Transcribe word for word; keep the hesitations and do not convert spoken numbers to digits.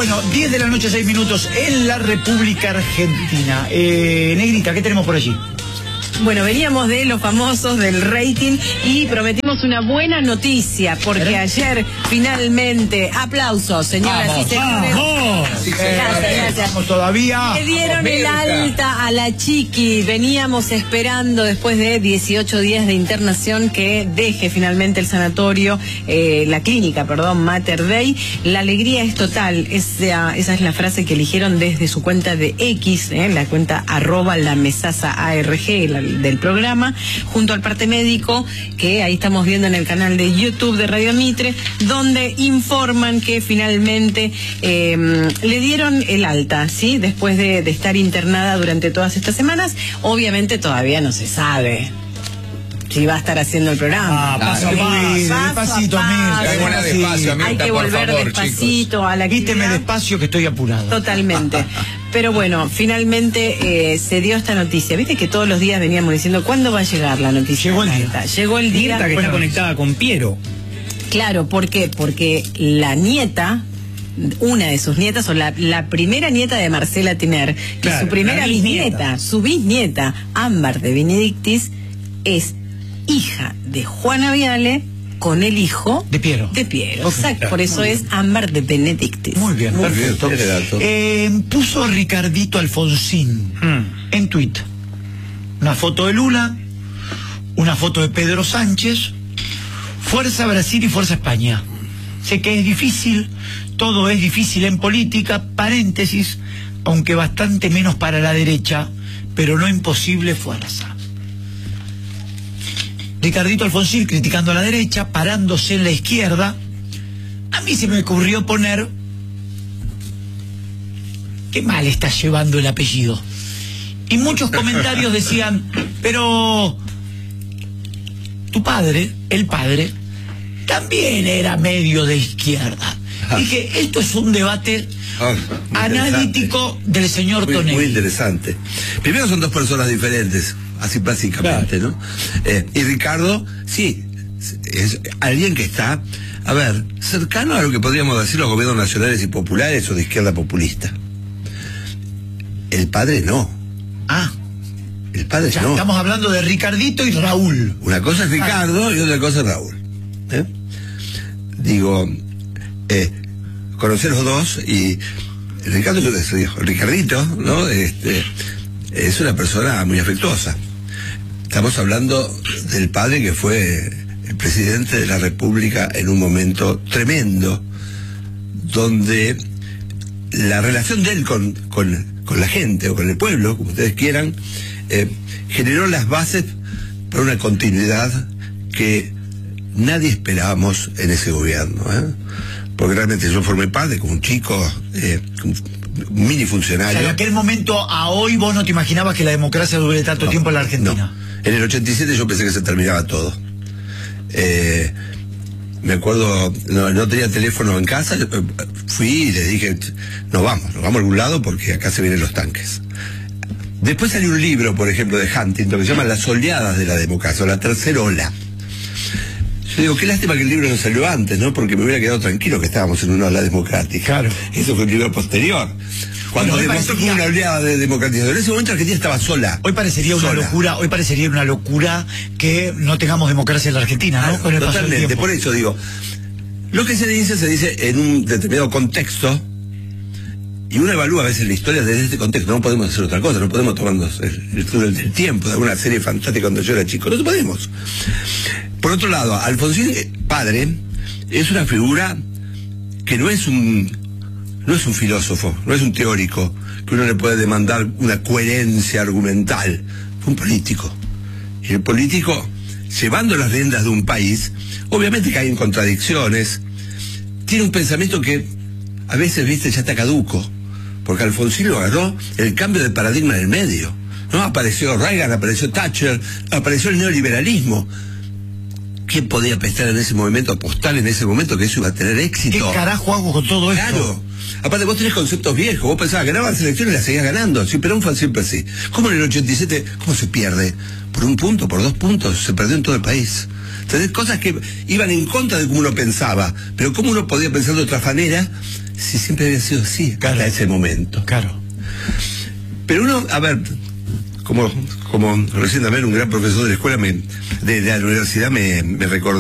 Bueno, diez de la noche, seis minutos en la República Argentina. Eh, Negrita, ¿qué tenemos por allí? Bueno, veníamos de los famosos, del rating, y prometimos una buena noticia, porque ayer finalmente, aplausos, señoras vamos, y señores. ¡Vamos! Gracias, gracias. Vamos todavía. Le dieron el alta a la chiqui. Veníamos esperando después de dieciocho días de internación que deje finalmente el sanatorio, eh, la clínica, perdón, Mater Dei. La alegría es total. Esa, esa es la frase que eligieron desde su cuenta de X, eh, la cuenta arroba la mesaza arg, la, del programa, junto al parte médico, que ahí estamos viendo en el canal de YouTube de Radio Mitre, donde informan que finalmente eh, le dieron el alta, ¿sí? Después de, de estar internada durante todas estas semanas. Obviamente todavía no se sabe si va a estar haciendo el programa. Ah, paso a Paso paso, a despacito, paso. amigo. Despacio, Hay que volver favor, despacito chicos. a la Quíteme actividad. despacio que estoy apurado. Totalmente. Pero bueno, finalmente eh, se dio esta noticia. Viste que todos los días veníamos diciendo, ¿cuándo va a llegar la noticia? Llegó el día. Alta? Llegó el día. Mirta, que está conectada con Piero. Claro, ¿por qué? Porque la nieta, una de sus nietas, o la, la primera nieta de Marcela Tiner, que Claro, su primera la bisnieta. bisnieta, su bisnieta, Ámbar de Benedictis, es hija de Juana Viale con el hijo De Piero. De Piero, Ok, exacto. claro, Por eso es Ámbar de Benedictis. Muy bien, Muy perfecto. bien, tiene dato. Eh, puso Ricardito Alfonsín Hmm. en tuit una foto de Lula, una foto de Pedro Sánchez, Fuerza Brasil y Fuerza España. Sé que es difícil, todo es difícil en política, paréntesis, aunque bastante menos para la derecha, pero no imposible fuerza. Ricardito Alfonsín criticando a la derecha, parándose en la izquierda. A mí se me ocurrió poner: qué mal está llevando el apellido. Y muchos comentarios decían, pero tu padre, el padre, también era medio de izquierda. Dije, esto es un debate Ah, muy analítico del señor Muy, Tonelli. muy interesante. Primero, son dos personas diferentes, así básicamente, ¿no? Eh, y Ricardo, sí, es alguien que está, a ver, cercano a lo que podríamos decir los gobiernos nacionales y populares o de izquierda populista. El padre no. Ah, El padre ya no. estamos hablando de Ricardito y Raúl. Una cosa es Ricardo y otra cosa es Raúl. ¿eh? Digo, eh, conocer los dos, y Ricardo, yo te digo, Ricardito, ¿no? Este, es una persona muy afectuosa. Estamos hablando del padre que fue el presidente de la República en un momento tremendo, donde la relación de él con, con, con la gente o con el pueblo, como ustedes quieran, eh, generó las bases para una continuidad que nadie esperábamos en ese gobierno, ¿eh? Porque realmente yo formé parte como un chico, eh, un mini O funcionario. sea, de aquel momento a hoy vos no te imaginabas que la democracia dure tanto No, tiempo en la Argentina. no. En el ochenta y siete yo pensé que se terminaba todo. Eh, me acuerdo, no, no tenía teléfono en casa, fui y les dije, nos vamos, nos vamos a algún lado porque acá se vienen los tanques. Después salió un libro, por ejemplo, de Huntington, que se llama Las oleadas de la democracia, o la tercera ola. Yo digo, qué lástima que el libro no salió antes, ¿no? Porque me hubiera quedado tranquilo que estábamos en una ola democrática. Claro. Eso fue el libro posterior. Cuando Bueno, hoy demostró que parecería- hubo una oleada de democratización. En ese momento Argentina estaba sola. Hoy parecería una Sola. locura, hoy parecería una locura que no tengamos democracia en la Argentina, ¿no? Claro, Con el paso del totalmente, tiempo. por eso digo, lo que se dice, se dice en un determinado contexto, y uno evalúa a veces la historia desde este contexto. No podemos hacer otra cosa, no podemos tomarnos el, el túnel del tiempo de alguna serie fantástica cuando yo era chico, no podemos. Por otro lado, Alfonsín, eh, padre, es una figura que no es un no es un filósofo, no es un teórico, que uno le puede demandar una coherencia argumental. Fue un político. Y el político, llevando las riendas de un país, obviamente que hay contradicciones, tiene un pensamiento que a veces, viste, ya está caduco, porque Alfonsín lo agarró el cambio de paradigma en el medio, ¿no? Apareció Reagan, apareció Thatcher, apareció el neoliberalismo. ¿Quién podía pensar en ese momento, apostar en ese momento que eso iba a tener ¿Qué éxito? carajo hago con todo esto? Claro. Aparte, vos tenés conceptos viejos, vos pensabas que ganaban las elecciones y las seguías ganando. Sí, Perón fue siempre así. ¿Cómo en el ochenta y siete, cómo se pierde? Por un punto, por dos puntos, se perdió en todo el país. Entonces, cosas que iban en contra de cómo uno pensaba, pero cómo uno podía pensar de otra manera si siempre había sido así, claro, hasta ese momento. Claro. Pero uno, a ver, como, como recién también un gran profesor de la escuela, me, de, de la universidad, me, me recordó